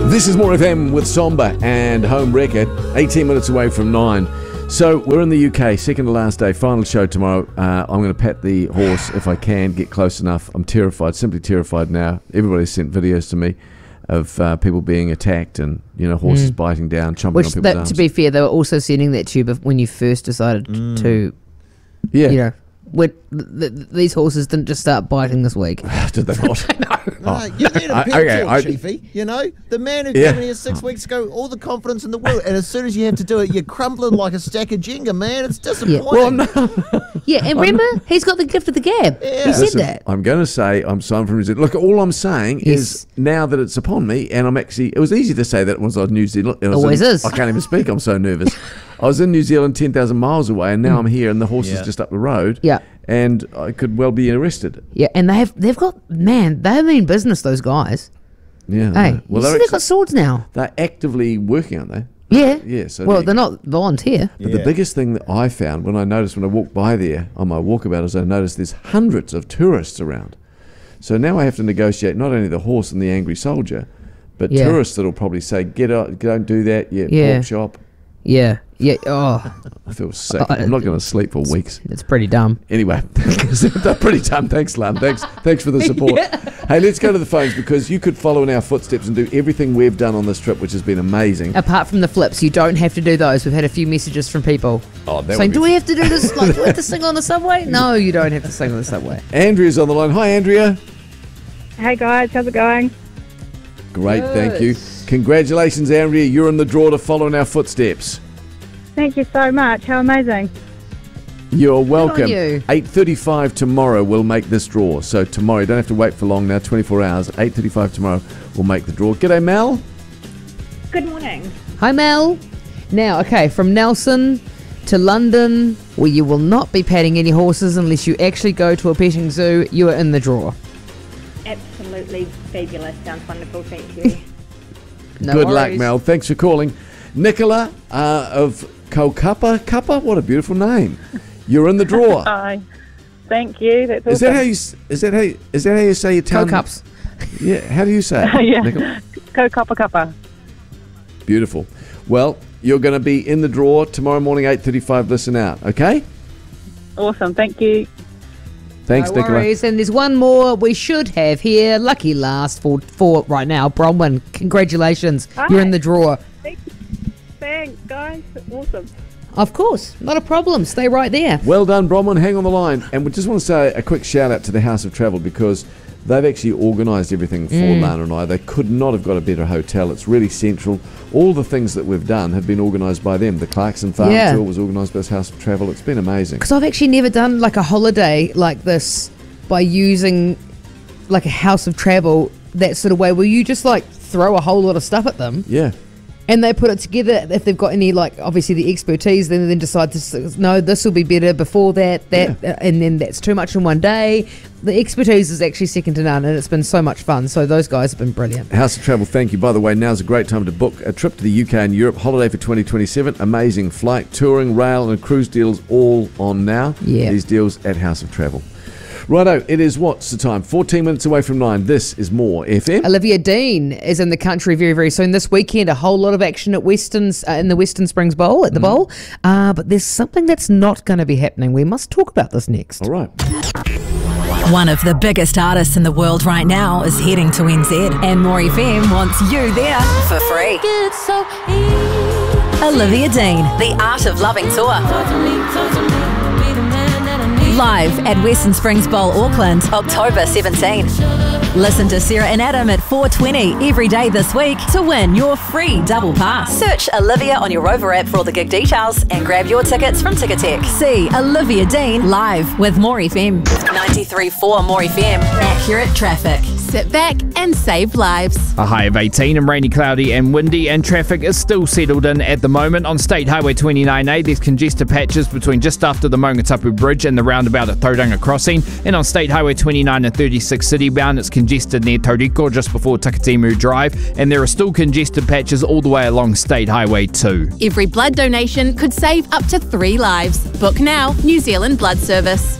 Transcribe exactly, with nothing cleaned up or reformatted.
This is More F M with Somber and Home Record, eighteen minutes away from nine. So we're in the U K, second to last day, final show tomorrow. Uh, I'm going to pat the horse if I can, get close enough. I'm terrified, simply terrified now. Everybody's sent videos to me of uh, people being attacked and, you know, horses mm. biting down, chomping Which, on people's that, arms. to be fair, they were also sending that to you bef- when you first decided Mm. to, yeah. you know, when th- th- these horses didn't just start biting this week. Did they not? No. No, you need a I- pep okay, talk, I- Chiefy. You know, the man who Yeah. came in here six weeks ago, all the confidence in the world, and as soon as you have to do it, you're crumbling like a stack of Jenga, man. It's disappointing. Well, no. Yeah, and remember, he's got the gift of the gab. Yeah. He said Listen, that. I'm going to say I'm Simon from New Zealand. Look, all I'm saying Yes. is now that it's upon me, and I'm actually, it was easy to say that once I was in New Zealand. It was Always in, is. I can't even speak. I'm so nervous. I was in New Zealand ten thousand miles away, and now I'm here, and the horse Yeah. is just up the road. Yeah. And I could well be arrested. Yeah, and they have, they've got, man, they mean business, those guys. Yeah. Hey, no. you see they're, they've got swords now. they're actively working, aren't they? Yeah. Yeah. So Well, they- they're not volunteer. But the Yeah. biggest thing that I found when I noticed when I walked by there on my walkabout is I noticed there's hundreds of tourists around. So now I have to negotiate not only the horse and the angry soldier, but Yeah. tourists that'll probably say, "Get out! Don't do that! Yeah, Yeah. pork shop." Yeah. Yeah. Oh, I feel sick. Uh, I'm not going to sleep for weeks. it's pretty dumb. Anyway, they're pretty dumb. Thanks, Lum. Thanks, thanks for the support. Hey, let's go to the phones because you could follow in our footsteps and do everything we've done on this trip, which has been amazing. Apart from the flips, you don't have to do those. We've had a few messages from people Oh, that saying, would do be we have to do this? Like, do we have to sing on the subway? No, you don't have to sing on the subway. Andrea's on the line. Hi, Andrea. Hey guys, how's it going? Great, thank Good. you. Congratulations, Andrea. You're in the draw to follow in our footsteps. Thank you so much. How amazing. You're welcome. you. eight thirty-five tomorrow we'll make this draw. So tomorrow, you don't have to wait for long now, twenty-four hours. eight thirty-five tomorrow we'll make the draw. G'day, Mel. Good morning. Hi, Mel. Now, okay, from Nelson to London, where you will not be patting any horses unless you actually go to a petting zoo, you are in the draw. Absolutely fabulous. Sounds wonderful. Thank you. No Good luck, worries. Mel. Thanks for calling. Nicola uh, of Kaukapa. Kappa? What a beautiful name. You're in the draw. Hi. Thank you. That's awesome. Is that how you s- is that how you, is that how you say your town? Co-cups. Yeah, how do you say it? Yeah. Nicola? Go Copper Cuppa. Beautiful. Well, you're going to be in the draw tomorrow morning, eight thirty-five. Listen out, okay? Awesome. Thank you. Thanks, No Nicola. worries. And there's one more we should have here. Lucky last for, for right now. Bronwyn, congratulations. Hi. You're in the draw. Thanks, guys. Awesome. Of course. Not a problem. Stay right there. Well done, Bronwyn. Hang on the line. And we just want to say a quick shout out to the House of Travel because they've actually organised everything for Mm. Lana and I. They could not have got a better hotel. It's really central. All the things that we've done have been organised by them. The Clarkson Farm Yeah. Tour was organised by the House of Travel. It's been amazing. Because I've actually never done like a holiday like this by using like a house of travel, that sort of way where you just like throw a whole lot of stuff at them Yeah. and they put it together. If they've got any like obviously the expertise, then they then decide to s- no, this will be better before that, that, uh, and then that's too much in one day. The expertise is actually second to none, and it's been so much fun. So those guys have been brilliant. House of Travel, thank you. By the way, now's a great time to book a trip to the U K and Europe. Holiday for twenty twenty-seven. Amazing flight, touring, rail and cruise deals all on now. Yeah. These deals at House of Travel. Righto, it is what's the time? fourteen minutes away from nine. This is More F M. Olivia Dean is in the country very, very soon this weekend. A whole lot of action at Western's uh, in the Western Springs Bowl at the Bowl, uh, but there's something that's not going to be happening. We must talk about this next. All right. One of the biggest artists in the world right now is heading to N Z, and More F M wants you there for free. Olivia Dean, The Art of Loving Tour. Live at Western Springs Bowl, Auckland, October seventeenth. Listen to Sarah and Adam at four twenty every day this week to win your free double pass. Search Olivia on your Rover app for all the gig details and grab your tickets from Ticketek. See Olivia Dean live with More F M. ninety-three point four More F M. Accurate traffic. Sit back and save lives. A high of eighteen and rainy, cloudy and windy, and traffic is still settled in at the moment. On State Highway twenty-nine A, there's congested patches between just after the Maungatapu Bridge and the roundabout at Tauranga Crossing. And on State Highway twenty-nine and thirty-six city bound, it's congested near Tauriko just before Takatimu Drive. And there are still congested patches all the way along State Highway two. Every blood donation could save up to three lives. Book now, New Zealand Blood Service.